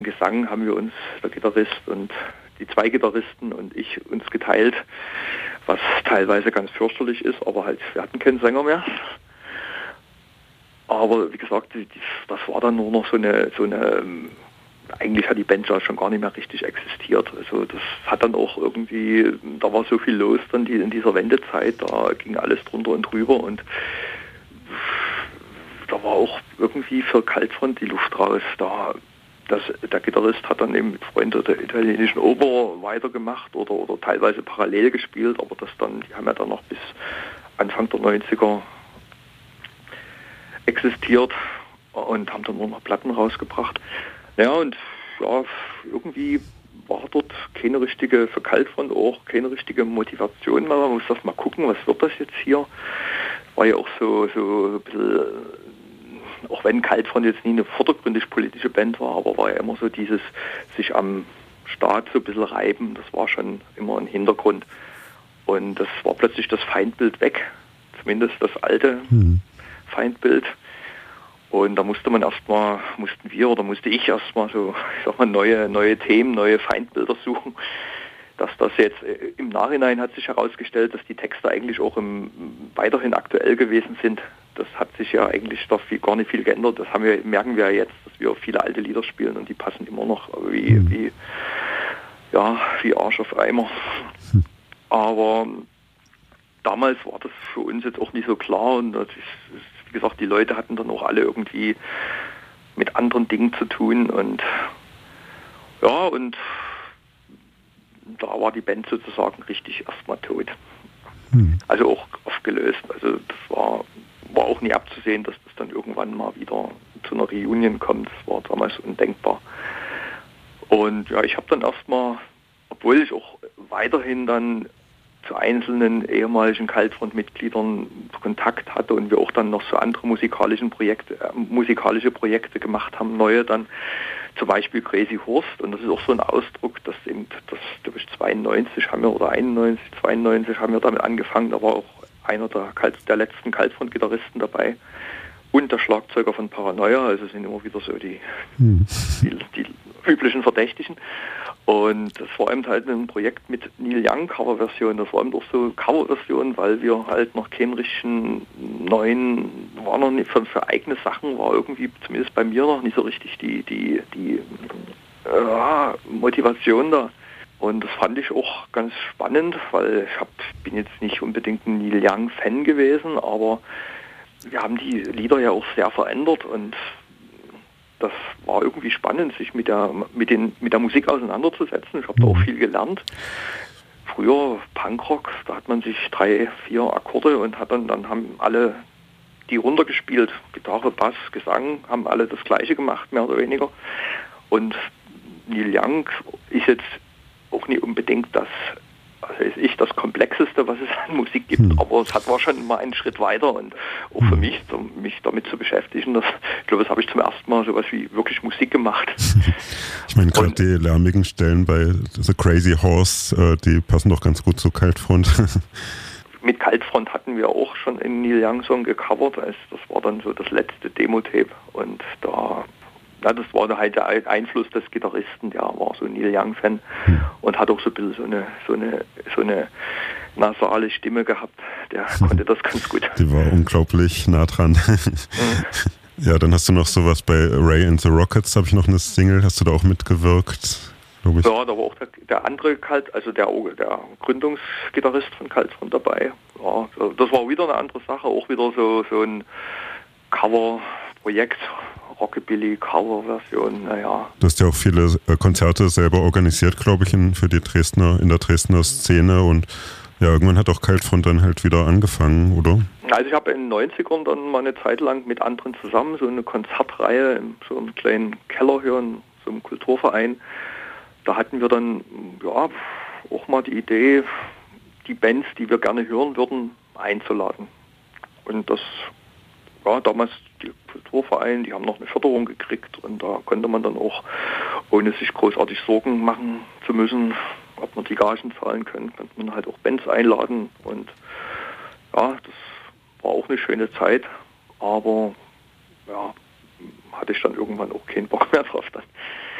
Gesang haben wir uns, der Gitarrist und die zwei Gitarristen und ich, uns geteilt, was teilweise ganz fürchterlich ist, aber halt, wir hatten keinen Sänger mehr. Aber wie gesagt, das war dann nur noch so eine, eigentlich hat die Band ja schon gar nicht mehr richtig existiert. Also das hat dann auch irgendwie, da war so viel los dann in dieser Wendezeit, da ging alles drunter und drüber und da war auch irgendwie für Kaltfront die Luft raus. Der Gitarrist hat dann eben mit Freunden der italienischen Oper weitergemacht oder teilweise parallel gespielt, aber die haben ja dann noch bis Anfang der 90er existiert und haben dann nur noch Platten rausgebracht. Ja, und ja, irgendwie war dort keine richtige, für Kaltfront auch keine richtige Motivation mehr. Man muss das mal gucken, was wird das jetzt hier? War ja auch so ein bisschen, auch wenn Kaltfront jetzt nie eine vordergründig politische Band war, aber war ja immer so dieses sich am Staat so ein bisschen reiben, das war schon immer ein Hintergrund. Und das war plötzlich das Feindbild weg, zumindest das alte Feindbild. Und da musste ich erstmal so, ich sag mal, neue Themen, neue Feindbilder suchen. Dass das jetzt im Nachhinein hat sich herausgestellt, dass die Texte eigentlich auch weiterhin aktuell gewesen sind. Das hat sich ja eigentlich doch gar nicht viel geändert. Das merken wir ja jetzt, dass wir viele alte Lieder spielen und die passen immer noch wie Arsch auf Eimer. Aber damals war das für uns jetzt auch nicht so klar und das ist, wie gesagt, die Leute hatten dann auch alle irgendwie mit anderen Dingen zu tun und ja, und da war die Band sozusagen richtig erstmal tot. Also auch aufgelöst. Also das war auch nie abzusehen, dass das dann irgendwann mal wieder zu einer Reunion kommt. Das war damals undenkbar. Und ja, ich habe dann erstmal, obwohl ich auch weiterhin dann zu einzelnen ehemaligen Kaltfront-Mitgliedern Kontakt hatte und wir auch dann noch so andere musikalische Projekte gemacht haben, neue dann, zum Beispiel Crazy Horst, und das ist auch so ein Ausdruck, dass eben, das glaube ich 92 haben wir damit angefangen, da war auch einer der letzten Kaltfront-Gitarristen dabei und der Schlagzeuger von Paranoia, also sind immer wieder so die üblichen Verdächtigen. Und das war eben halt ein Projekt mit Neil Young Coverversion. Das war eben auch so Coverversion, weil wir halt noch keinen richtigen war noch nicht für eigene Sachen, war irgendwie zumindest bei mir noch nicht so richtig die Motivation da. Und das fand ich auch ganz spannend, weil bin jetzt nicht unbedingt ein Neil Young Fan gewesen, aber wir haben die Lieder ja auch sehr verändert und das war irgendwie spannend, sich mit der Musik auseinanderzusetzen. Ich habe da auch viel gelernt. Früher Punkrock, da hat man sich 3, 4 Akkorde und dann haben alle die runtergespielt. Gitarre, Bass, Gesang, haben alle das Gleiche gemacht, mehr oder weniger. Und Neil Young ist jetzt auch nicht unbedingt das Komplexeste, was es an Musik gibt, aber es war schon mal einen Schritt weiter und auch für mich, mich damit zu beschäftigen, ich glaube, das habe ich zum ersten Mal sowas wie wirklich Musik gemacht. Ich meine, gerade die lärmigen Stellen bei The Crazy Horse, die passen doch ganz gut zu Kaltfront. Mit Kaltfront hatten wir auch schon einen Neil Young Song gecovert, das war dann so das letzte Demo-Tape und das war halt der Einfluss des Gitarristen, der war so ein Neil Young-Fan und hat auch so ein bisschen so eine nasale Stimme gehabt, der konnte das ganz gut. Die war unglaublich nah dran. Ja, dann hast du noch sowas bei Ray and the Rockets, habe ich noch eine Single, hast du da auch mitgewirkt, glaube ich? Ja, da war auch der andere der Gründungsgitarrist von Kaltfront dabei. Ja, das war wieder eine andere Sache, auch wieder so ein Cover-Projekt. Rockabilly-Cover-Version, naja. Du hast ja auch viele Konzerte selber organisiert, glaube ich, in der Dresdner Szene und ja, irgendwann hat auch Kaltfront dann halt wieder angefangen, oder? Also ich habe in den 90ern dann mal eine Zeit lang mit anderen zusammen so eine Konzertreihe in so einem kleinen Keller hier in so einem Kulturverein. Da hatten wir dann auch mal die Idee, die Bands, die wir gerne hören würden, einzuladen. Und das damals die Kulturverein, die haben noch eine Förderung gekriegt und da konnte man dann auch, ohne sich großartig Sorgen machen zu müssen, ob man die Gagen zahlen können, konnte man halt auch Bands einladen und ja, das war auch eine schöne Zeit, aber hatte ich dann irgendwann auch keinen Bock mehr drauf dann.